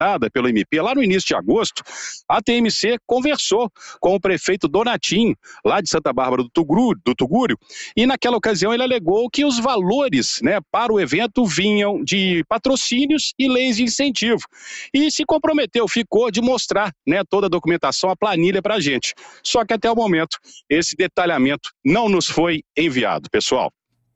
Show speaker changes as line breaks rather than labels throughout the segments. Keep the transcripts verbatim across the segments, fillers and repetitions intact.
solicitada pelo M P lá no início de agosto, a T M C conversou com o prefeito Donatinho, lá de Santa Bárbara do Tugru, do Tugúrio, e naquela ocasião ele alegou que os valores, né, para o evento vinham de patrocínios e leis de incentivo. E se comprometeu, ficou de mostrar, né, toda a documentação, a planilha para a gente. Só que até o momento, esse detalhamento não nos foi enviado, pessoal.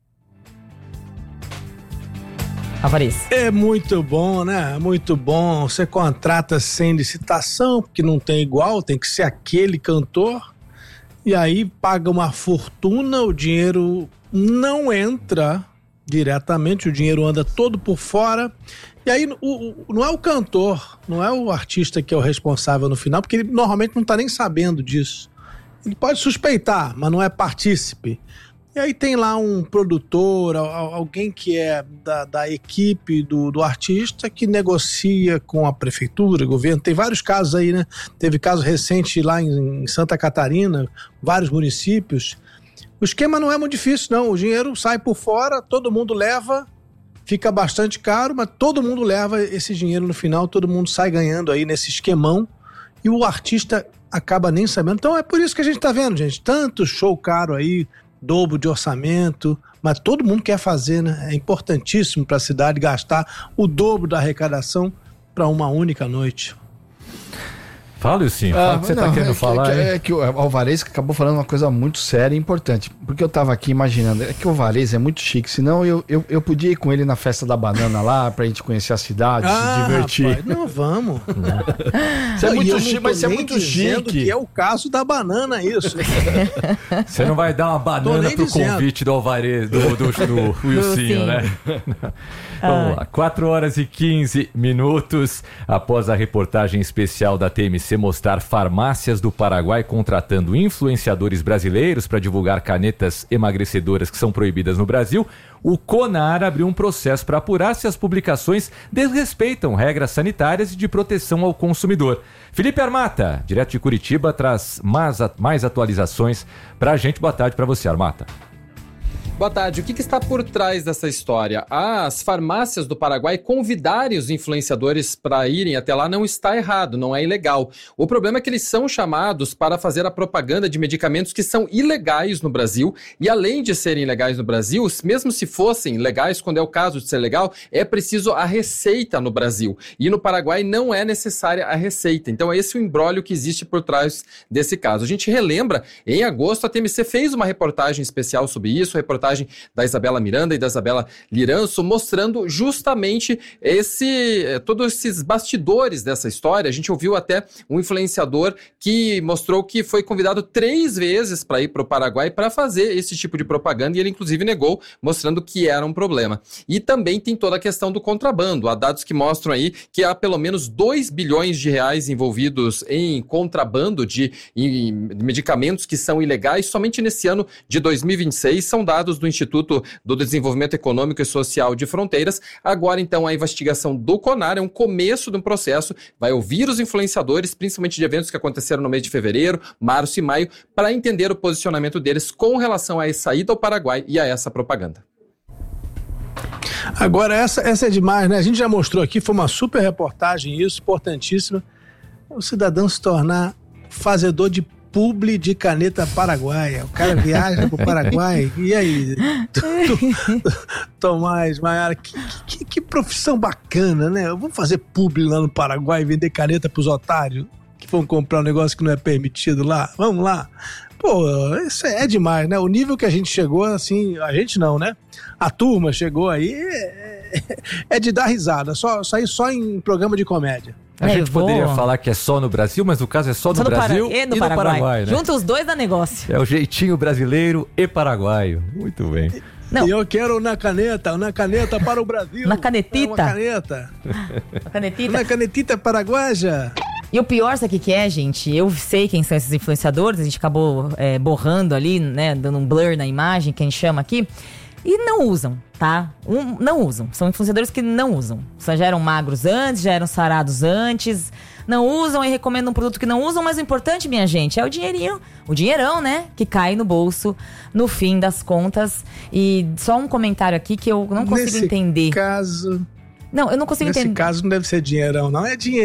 Alvarez.
É muito bom, né? Muito bom. Você contrata sem licitação, porque não tem igual, tem que ser aquele cantor. E aí paga uma fortuna, o dinheiro não entra diretamente, o dinheiro anda todo por fora. E aí o, o, não é o cantor, não é o artista que é o responsável no final, porque ele normalmente não está nem sabendo disso. Ele pode suspeitar, mas não é partícipe. E aí tem lá um produtor, alguém que é da, da equipe do, do artista que negocia com a prefeitura, governo. Tem vários casos aí, né? Teve caso recente lá em, em Santa Catarina, vários municípios. O esquema não é muito difícil, não. O dinheiro sai por fora, todo mundo leva, fica bastante caro, mas todo mundo leva esse dinheiro no final, todo mundo sai ganhando aí nesse esquemão e o artista acaba nem sabendo. Então é por isso que a gente tá vendo, gente, tanto show caro aí, dobro de orçamento, mas todo mundo quer fazer, né? É importantíssimo para a cidade gastar o dobro da arrecadação para uma única noite.
Fala, Ilcinho, fala
ah,
o que você
não,
tá querendo
é
falar.
Que,
é
é que o Alvarez acabou falando uma coisa muito séria e importante, porque eu tava aqui imaginando, é que o Alvarez é muito chique, senão eu, eu, eu podia ir com ele na festa da banana lá, pra gente conhecer a cidade, ah, se divertir.
Rapaz, não, vamos.
Isso é muito chique, mas isso é muito chique.
Que é o caso da banana, isso.
Você não vai dar uma banana pro dizendo. Convite do Alvarez, do, do, do, do Ilcinho, né? Vamos lá, quatro horas e quinze minutos após a reportagem especial da T M C mostrar farmácias do Paraguai contratando influenciadores brasileiros para divulgar canetas emagrecedoras que são proibidas no Brasil, o CONAR abriu um processo para apurar se as publicações desrespeitam regras sanitárias e de proteção ao consumidor. Felipe Armata, direto de Curitiba, traz mais, mais atualizações para a gente. Boa tarde para você, Armata.
Boa tarde. O que, que está por trás dessa história? As farmácias do Paraguai convidarem os influenciadores para irem até lá não está errado, não é ilegal. O problema é que eles são chamados para fazer a propaganda de medicamentos que são ilegais no Brasil e, além de serem ilegais no Brasil, mesmo se fossem legais, quando é o caso de ser legal, é preciso a receita no Brasil. E no Paraguai não é necessária a receita. Então é esse o imbróglio que existe por trás desse caso. A gente relembra, em agosto a T M C fez uma reportagem especial sobre isso, reportagem da Isabela Miranda e da Isabela Liranço, mostrando justamente esse, todos esses bastidores dessa história. A gente ouviu até um influenciador que mostrou que foi convidado três vezes para ir para o Paraguai para fazer esse tipo de propaganda e ele inclusive negou, mostrando que era um problema. E também tem toda a questão do contrabando. Há dados que mostram aí que há pelo menos dois bilhões de reais envolvidos em contrabando de em medicamentos que são ilegais. Somente nesse ano de dois mil e vinte e seis são dados do Instituto do Desenvolvimento Econômico e Social de Fronteiras. Agora, então, a investigação do CONAR é um começo de um processo, vai ouvir os influenciadores, principalmente de eventos que aconteceram no mês de fevereiro, março e maio, para entender o posicionamento deles com relação à saída ao Paraguai e a essa propaganda.
Agora, essa, essa é demais, né? A gente já mostrou aqui, foi uma super reportagem, isso, importantíssima. O cidadão se tornar fazedor de publi de caneta paraguaia. O cara viaja pro Paraguai. E aí? Tomás, Maiara, que, que, que profissão bacana, né? Eu vou fazer publi lá no Paraguai e vender caneta pros otários que vão comprar um negócio que não é permitido lá. Vamos lá. Pô, isso é demais, né? O nível que a gente chegou, assim, a gente não, né? A turma chegou aí, é, é de dar risada. Só, sair só em programa de comédia.
A
é,
gente
vou...
poderia falar que é só no Brasil, mas no caso é só, só no, no Brasil
para... e no
e
Paraguai.
no Paraguai, né?
Junta os dois da negócio.
É o jeitinho brasileiro e paraguaio. Muito bem.
Não. E eu quero na caneta, na caneta para o Brasil.
Na canetita.
Uma caneta.
Na canetita.
Na canetita paraguaia.
E o pior, sabe o que é, gente? Eu sei quem são esses influenciadores, a gente acabou é, borrando ali, né, dando um blur na imagem, que a gente chama aqui. E não usam, tá? Um, não usam. São influenciadores que não usam. Já eram magros antes, já eram sarados antes. Não usam e recomendam um produto que não usam. Mas o importante, minha gente, é o dinheirinho. O dinheirão, né? Que cai no bolso no fim das contas. E só um comentário aqui que eu não consigo
Nesse
entender.
Nesse caso,
Não, eu não consigo
Nesse
entender.
caso não deve ser dinheirão, não. É dinheiro.